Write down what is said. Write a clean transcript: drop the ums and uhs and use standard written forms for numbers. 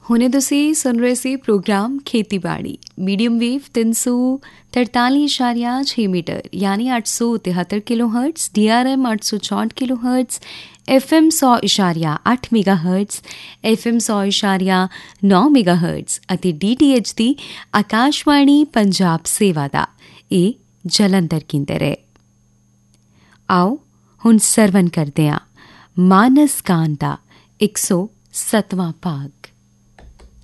ਹੁਣੇ ਤੁਸੀਂ ਸੁਣ ਰਹੇ ਸੀ ਪ੍ਰੋਗਰਾਮ ਖੇਤੀਬਾੜੀ ਮੀਡੀਅਮ ਵੇਵ 343.6 ਮੀਟਰ ਯਾਨੀ 873 kilo hertz, DRM 864 kilo hertz, FM 100.8 ਮੇਗਾ ਹਰਟਜ਼, FM 100.9 ਮੇਗਾ ਹਰਟਜ਼ ਅਤੇ DTH ਦੀ ਆਕਾਸ਼ਵਾਣੀ ਪੰਜਾਬ ਸੇਵਾ ਦਾ ਇਹ ਜਲੰਧਰ ਕੇਂਦਰ ਹੈ। ਆਓ ਹੁਣ ਸਰਵਨ ਕਰਦੇ ਹਾਂ ਮਾਨਸ ਗਾਨ ਦਾ 107ਵਾਂ ਭਾਗ।